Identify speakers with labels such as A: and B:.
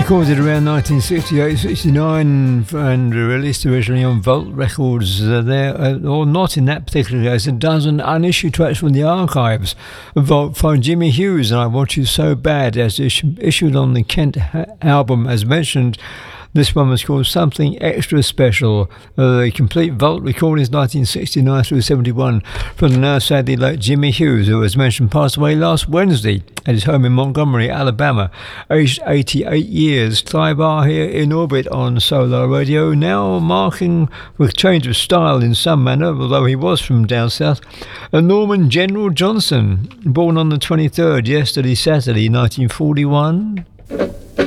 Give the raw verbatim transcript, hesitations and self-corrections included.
A: Recorded around nineteen sixty-eight sixty-nine and released originally on Volt Records. Uh, there, uh, or not in that particular case, a dozen unissued tracks from the archives of Volt from Jimmy Hughes and I Want You So Bad, as issu- issued on the Kent ha- album, as mentioned. This one was called Something Extra Special. Uh, the complete Volt recordings nineteen sixty-nine through seventy-one from the now sadly late Jimmy Hughes, who, as mentioned, passed away last Wednesday at his home in Montgomery, Alabama, aged eighty-eight years. Clive R here in orbit on Solar Radio, now marking with change of style in some manner, although he was from down south. A Norman General Johnson, born on the twenty-third, yesterday Saturday, nineteen forty-one.